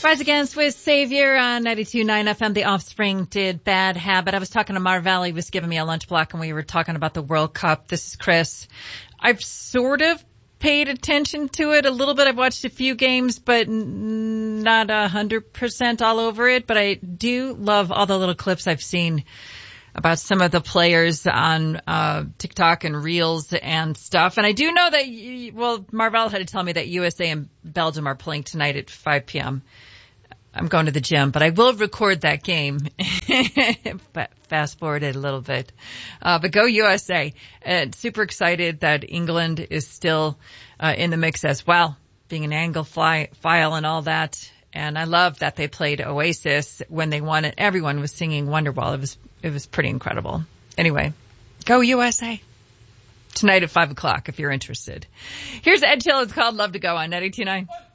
Rise Against with Savior on 92.9 FM. The Offspring did Bad Habit. I was talking to Mar Valley. He was giving me a lunch block, and we were talking about the World Cup. This is Chris. I've sort of paid attention to it a little bit. I've watched a few games, but not 100% all over it. But I do love all the little clips I've seen about some of the players on TikTok and Reels and stuff. And I do know that, Marvel had to tell me that USA and Belgium are playing tonight at 5 p.m. I'm going to the gym, but I will record that game. But fast forward it a little bit. But go USA. Super excited that England is still in the mix as well, being an Anglophile and all that. And I love that they played Oasis when they won it. Everyone was singing Wonderwall. It was pretty incredible. Anyway, go USA. Tonight at 5 o'clock if you're interested. Here's Ed Chill. It's called Love to Go on 92.9.